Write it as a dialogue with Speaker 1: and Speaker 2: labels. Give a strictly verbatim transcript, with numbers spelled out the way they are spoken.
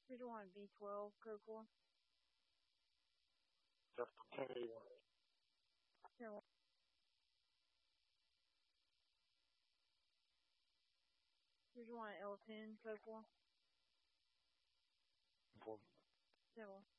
Speaker 1: three to one B twelve, code four.
Speaker 2: Just ten eighty-one.
Speaker 1: ten one. three to one L ten, code four.
Speaker 2: Four.
Speaker 1: ten one.